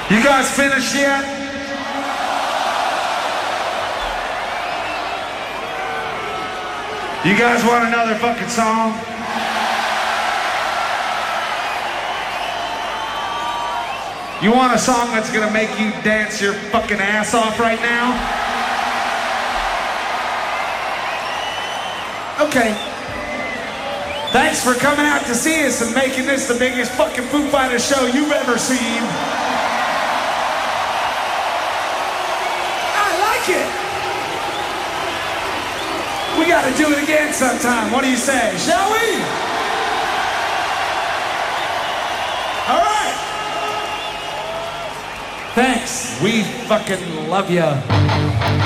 You guys finished yet? You guys want another fucking song? You want a song that's gonna make you dance your fucking ass off right now? Okay. Thanks for coming out to see us and making this the biggest fucking Foo Fighters show you've ever seen. I like it. We gotta do it again sometime. What do you say? Shall we? All right. Thanks. We fucking love ya.